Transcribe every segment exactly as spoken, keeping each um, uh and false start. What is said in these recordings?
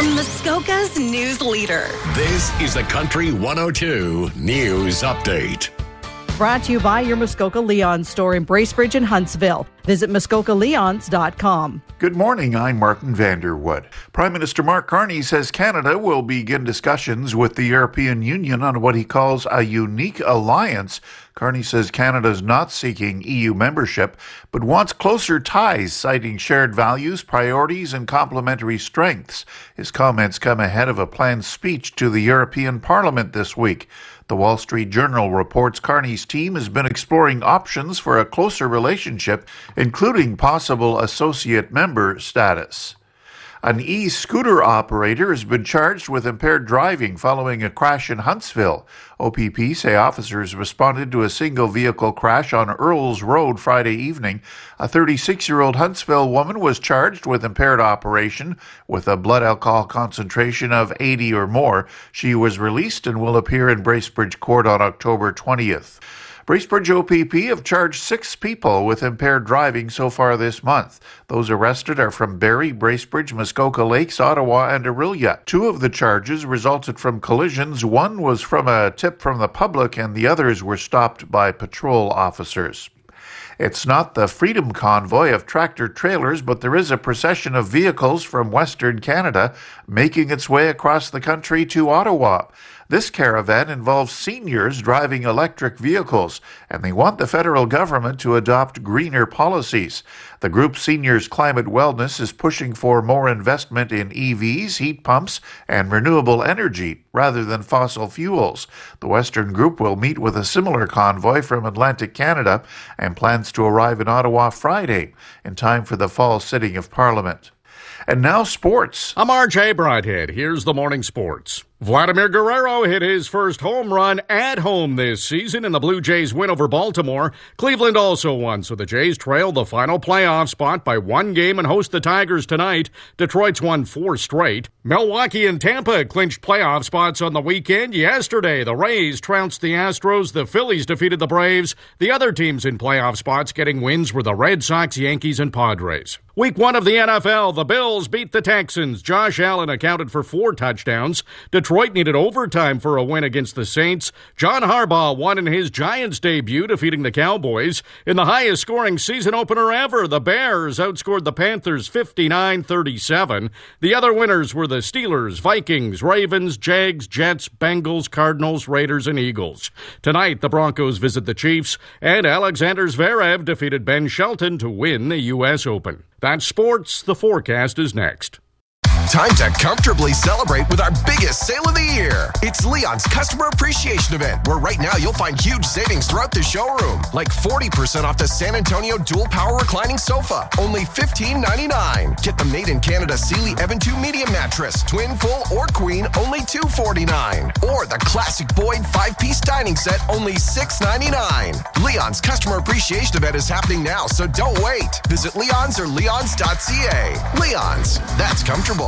From Muskoka's news leader. This is the Country one oh two News Update. Brought to you by your Muskoka Leon store in Bracebridge and Huntsville. Visit muskoka leons dot com. Good morning, I'm Martin Vanderwood. Prime Minister Mark Carney says Canada will begin discussions with the European Union on what he calls a unique alliance. Carney says Canada is not seeking E U membership, but wants closer ties, citing shared values, priorities, and complementary strengths. His comments come ahead of a planned speech to the European Parliament this week. The Wall Street Journal reports Carney's team has been exploring options for a closer relationship, including possible associate member status. An e-scooter operator has been charged with impaired driving following a crash in Huntsville. O P P say officers responded to a single vehicle crash on Earls Road Friday evening. A thirty-six-year-old Huntsville woman was charged with impaired operation with a blood alcohol concentration of eighty or more. She was released and will appear in Bracebridge Court on October twentieth. Bracebridge O P P have charged six people with impaired driving so far this month. Those arrested are from Barrie, Bracebridge, Muskoka Lakes, Ottawa, and Orillia. Two of the charges resulted from collisions. One was from a tip from the public, and the others were stopped by patrol officers. It's not the Freedom Convoy of tractor-trailers, but there is a procession of vehicles from Western Canada making its way across the country to Ottawa. This caravan involves seniors driving electric vehicles, and they want the federal government to adopt greener policies. The group Seniors Climate Wellness is pushing for more investment in E Vs, heat pumps, and renewable energy rather than fossil fuels. The Western group will meet with a similar convoy from Atlantic Canada and plans to arrive in Ottawa Friday in time for the fall sitting of Parliament. And now sports. I'm R J Broadhead. Here's the morning sports. Vladimir Guerrero hit his first home run at home this season in the Blue Jays' win over Baltimore. Cleveland also won, so the Jays trail the final playoff spot by one game and host the Tigers tonight. Detroit's won four straight. Milwaukee and Tampa clinched playoff spots on the weekend. Yesterday, the Rays trounced the Astros. The Phillies defeated the Braves. The other teams in playoff spots getting wins were the Red Sox, Yankees, and Padres. Week one of the N F L, the Bills beat the Texans. Josh Allen accounted for four touchdowns. Detroit needed overtime for a win against the Saints. John Harbaugh won in his Giants debut, defeating the Cowboys. In the highest-scoring season opener ever, the Bears outscored the Panthers fifty-nine thirty-seven. The other winners were the Steelers, Vikings, Ravens, Jags, Jets, Bengals, Cardinals, Raiders, and Eagles. Tonight, the Broncos visit the Chiefs, and Alexander Zverev defeated Ben Shelton to win the U S Open. That's sports. The forecast is next. Time to comfortably celebrate with our biggest sale of the year. It's Leon's Customer Appreciation Event, where right now you'll find huge savings throughout the showroom. Like forty percent off the San Antonio Dual Power Reclining Sofa, only fifteen ninety-nine. Get the Made in Canada Sealy Evan two Medium Mattress, Twin, Full, or Queen, only two forty-nine. Or the Classic Boyd five-piece Dining Set, only six ninety-nine. Leon's Customer Appreciation Event is happening now, so don't wait. Visit Leon's or leons dot c a. Leon's, that's comfortable.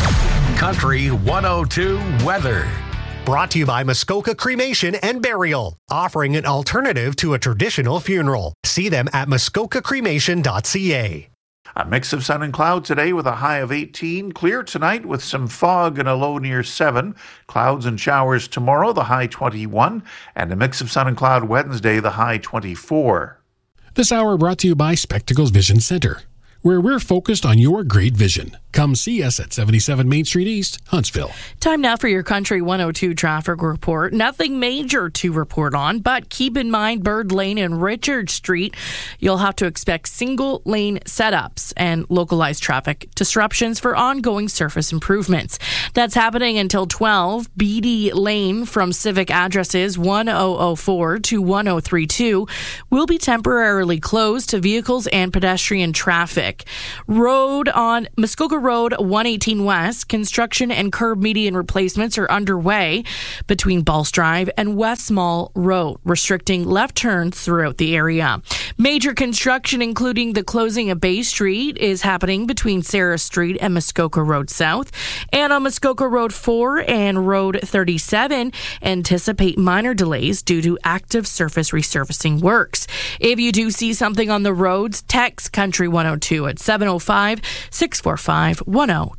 Country one oh two weather. Brought to you by Muskoka Cremation and Burial, offering an alternative to a traditional funeral. See them at muskoka cremation dot c a. A mix of sun and cloud today with a high of eighteen. Clear tonight with some fog and a low near seven. Clouds and showers tomorrow, the high twenty-one. And a mix of sun and cloud Wednesday, the high twenty-four. This hour brought to you by Spectacles Vision Center, where we're focused on your great vision. Come see us at seventy-seven Main Street East, Huntsville. Time now for your Country one oh two traffic report. Nothing major to report on, but keep in mind Bird Lane and Richard Street. You'll have to expect single lane setups and localized traffic disruptions for ongoing surface improvements. That's happening until twelve. Beatty Lane from Civic addresses one thousand four to one thousand thirty-two will be temporarily closed to vehicles and pedestrian traffic. Road on Muskoka Road one eighteen West, construction and curb median replacements are underway between Balls Drive and West Mall Road, restricting left turns throughout the area. Major construction, including the closing of Bay Street, is happening between Sarah Street and Muskoka Road South. And on Muskoka Road four and Road thirty-seven, anticipate minor delays due to active surface resurfacing works. If you do see something on the roads, text Country one oh two at seven oh five, six four five, one oh